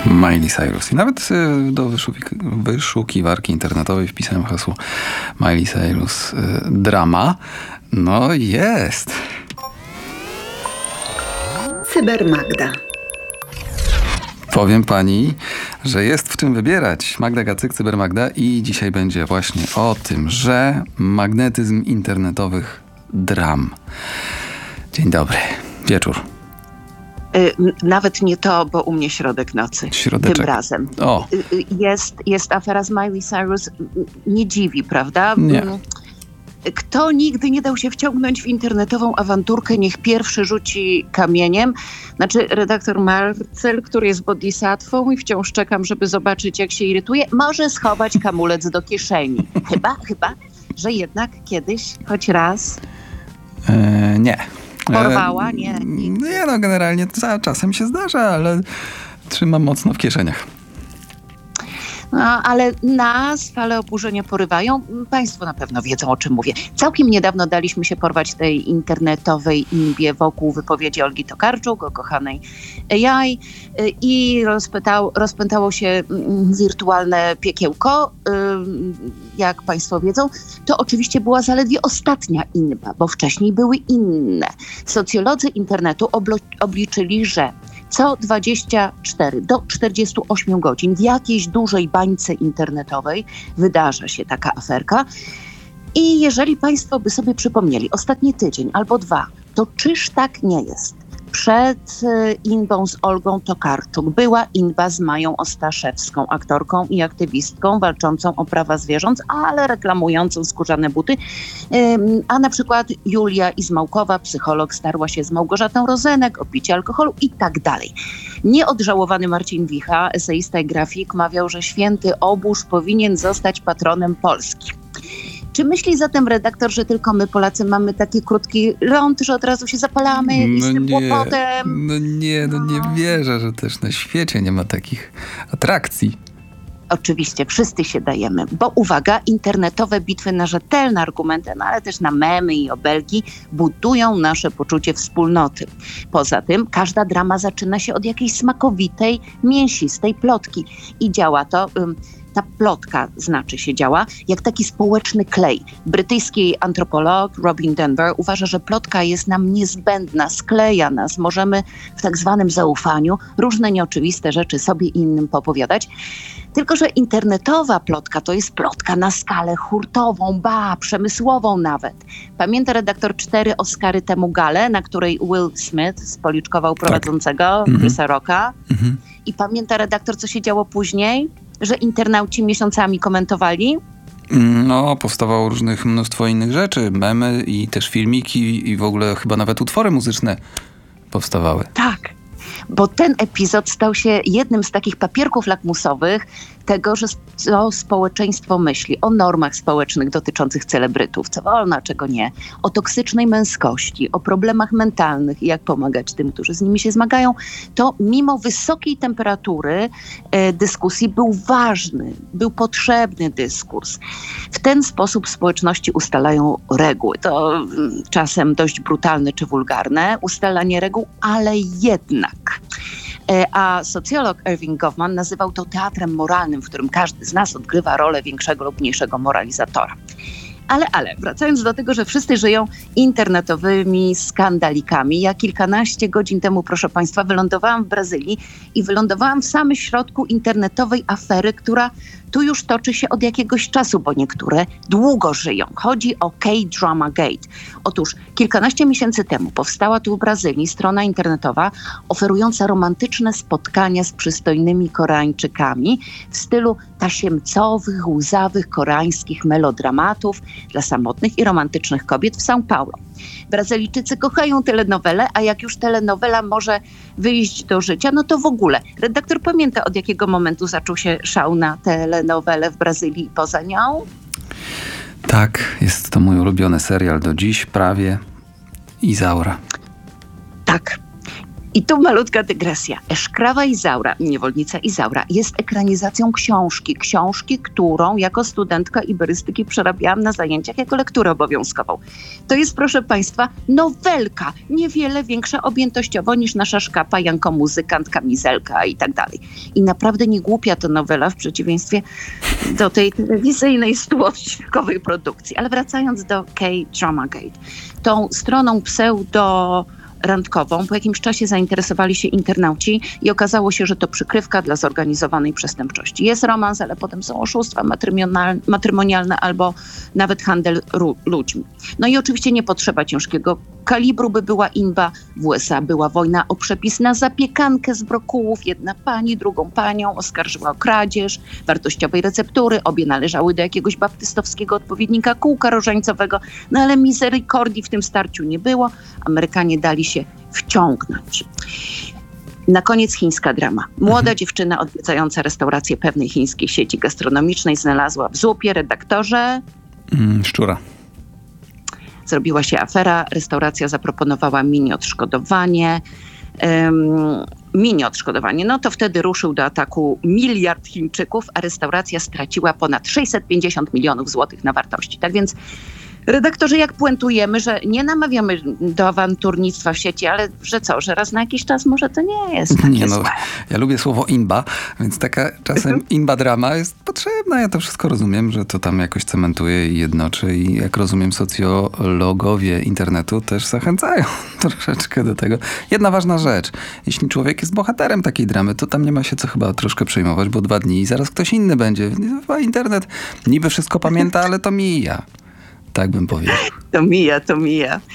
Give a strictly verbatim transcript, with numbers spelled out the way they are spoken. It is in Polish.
Miley Cyrus. I nawet y, do wyszuk- wyszukiwarki internetowej wpisałem hasło Miley Cyrus y, drama. No jest. Cybermagda. Powiem pani, że jest w czym wybierać. Magda Gacyk, Cybermagda, i dzisiaj będzie właśnie o tym, że magnetyzm internetowych dram. Dzień dobry. Wieczór. Nawet nie to, bo u mnie środek nocy. Środeczek. Tym razem. O. Jest, jest afera z Miley Cyrus. Nie dziwi, prawda? Nie. Kto nigdy nie dał się wciągnąć w internetową awanturkę, niech pierwszy rzuci kamieniem. Znaczy redaktor Marcel, który jest bodhisattwą i wciąż czekam, żeby zobaczyć, jak się irytuje, może schować kamulec do kieszeni. Chyba, chyba, że jednak kiedyś, choć raz... E, nie. Porwała? Nie. Nie, nie no, generalnie to czasem się zdarza, ale trzymam mocno w kieszeniach. No, ale nas fale oburzenia porywają. Państwo na pewno wiedzą, o czym mówię. Całkiem niedawno daliśmy się porwać tej internetowej imbie wokół wypowiedzi Olgi Tokarczuk o kochanej A I i rozpętało, rozpętało się wirtualne piekiełko. Jak państwo wiedzą, to oczywiście była zaledwie ostatnia inba, bo wcześniej były inne. Socjolodzy internetu oblo- obliczyli, że co dwadzieścia cztery do czterdziestu ośmiu godzin w jakiejś dużej bańce internetowej wydarza się taka aferka. I jeżeli państwo by sobie przypomnieli ostatni tydzień albo dwa, to czyż tak nie jest? Przed inbą z Olgą Tokarczuk była inba z Mają Ostaszewską, aktorką i aktywistką walczącą o prawa zwierząt, ale reklamującą skórzane buty. A na przykład Julia Izmałkowa, psycholog, starła się z Małgorzatą Rozenek o picie alkoholu i tak dalej. Nieodżałowany Marcin Wicha, eseista i grafik, mawiał, że święty Obóż powinien zostać patronem Polski. Czy myśli zatem redaktor, że tylko my Polacy mamy taki krótki ląd, że od razu się zapalamy i z No tym nie, kłopotem? no nie, no nie wierzę, że też na świecie nie ma takich atrakcji. Oczywiście, wszyscy się dajemy, bo uwaga, internetowe bitwy na rzetelne argumenty, no ale też na memy i obelgi budują nasze poczucie wspólnoty. Poza tym każda drama zaczyna się od jakiejś smakowitej, mięsistej plotki i działa to... Ym, Ta plotka, znaczy się działa, jak taki społeczny klej. Brytyjski antropolog Robin Denver uważa, że plotka jest nam niezbędna, skleja nas. Możemy w tak zwanym zaufaniu różne nieoczywiste rzeczy sobie i innym popowiadać. Tylko że internetowa plotka to jest plotka na skalę hurtową, ba, przemysłową nawet. Pamięta redaktor cztery Oscary temu galę, na której Will Smith spoliczkował prowadzącego tak. Chrisa mm-hmm. Rocka. Mm-hmm. I pamięta redaktor, co się działo później? Że internauci miesiącami komentowali? No, powstawało różnych mnóstwo innych rzeczy, memy i też filmiki i w ogóle chyba nawet utwory muzyczne powstawały. Tak, bo ten epizod stał się jednym z takich papierków lakmusowych tego, że co społeczeństwo myśli o normach społecznych dotyczących celebrytów, co wolno, a czego nie, o toksycznej męskości, o problemach mentalnych i jak pomagać tym, którzy z nimi się zmagają, to mimo wysokiej temperatury e, dyskusji był ważny, był potrzebny dyskurs. W ten sposób społeczności ustalają reguły. To mm, czasem dość brutalne czy wulgarne ustalanie reguł, ale jednak... A socjolog Erving Goffman nazywał to teatrem moralnym, w którym każdy z nas odgrywa rolę większego lub mniejszego moralizatora. Ale, ale, wracając do tego, że wszyscy żyją internetowymi skandalikami. Ja kilkanaście godzin temu, proszę państwa, wylądowałam w Brazylii i wylądowałam w samym środku internetowej afery, która tu już toczy się od jakiegoś czasu, bo niektóre długo żyją. Chodzi o K-Drama Gate. Otóż kilkanaście miesięcy temu powstała tu w Brazylii strona internetowa oferująca romantyczne spotkania z przystojnymi Koreańczykami w stylu tasiemcowych, łzawych koreańskich melodramatów dla samotnych i romantycznych kobiet w São Paulo. Brazylijczycy kochają telenowelę, a jak już telenowela może wyjść do życia, no to w ogóle. Redaktor pamięta, od jakiego momentu zaczął się szał na telenowelę w Brazylii i poza nią? Tak, jest to mój ulubiony serial do dziś, prawie. Izaura. Tak. I tu malutka dygresja. Eszkrawa Izaura, niewolnica Izaura, jest ekranizacją książki. Książki, którą jako studentka iberystyki przerabiałam na zajęciach jako lekturę obowiązkową. To jest, proszę państwa, nowelka. Niewiele większa objętościowo niż nasza szkapa, Janko Muzykant, Kamizelka i tak dalej. I naprawdę nie głupia to nowela w przeciwieństwie do tej telewizyjnej, stłośnikowej produkcji. Ale wracając do K-Dramagate. Tą stroną pseudo randkową po jakimś czasie zainteresowali się internauci i okazało się, że to przykrywka dla zorganizowanej przestępczości. Jest romans, ale potem są oszustwa matrymonialne, matrymonialne albo nawet handel ru- ludźmi. No i oczywiście nie potrzeba ciężkiego kalibru, by była inba. W U S A była wojna o przepis na zapiekankę z brokułów. Jedna pani drugą panią oskarżyła o kradzież wartościowej receptury. Obie należały do jakiegoś baptystowskiego odpowiednika kółka różańcowego. No ale miserykordii w tym starciu nie było. Amerykanie dali się wciągnąć. Na koniec chińska drama. Młoda mhm. dziewczyna odwiedzająca restaurację pewnej chińskiej sieci gastronomicznej znalazła w zupie redaktorze... Mm, szczura. Zrobiła się afera, restauracja zaproponowała mini odszkodowanie. Um, mini odszkodowanie, no to wtedy ruszył do ataku miliard Chińczyków, a restauracja straciła ponad sześćset pięćdziesiąt milionów złotych na wartości. Tak więc redaktorzy, jak puentujemy, że nie namawiamy do awanturnictwa w sieci, ale że co, że raz na jakiś czas może to nie jest takie nie, no, złe. Ja lubię słowo inba, więc taka czasem inba drama jest potrzebna. Ja to wszystko rozumiem, że to tam jakoś cementuje i jednoczy i jak rozumiem socjologowie internetu też zachęcają troszeczkę do tego. Jedna ważna rzecz. Jeśli człowiek jest bohaterem takiej dramy, to tam nie ma się co chyba troszkę przejmować, bo dwa dni i zaraz ktoś inny będzie. Chyba internet niby wszystko pamięta, ale to mija. Tak bym powiedział. To mija, to mija.